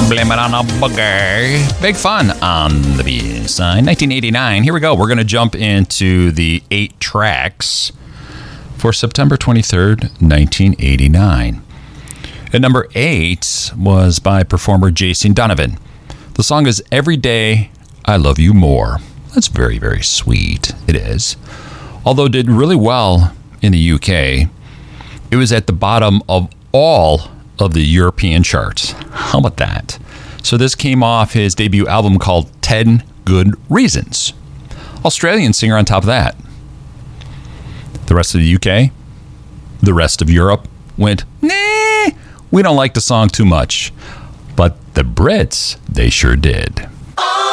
Blame it on a boogie. Big fun on the B-side. 1989. Here we go. We're going to jump into the 8 tracks for September 23rd, 1989. At number 8 was by performer Jason Donovan. The song is Every Day I Love You More. That's very, very sweet. It is. Although it did really well in the UK, it was at the bottom of all of the European charts. How about that? So this came off his debut album called 10 Good Reasons. Australian singer on top of that. The rest of the UK, the rest of Europe went, nah, we don't like the song too much. But the Brits, they sure did.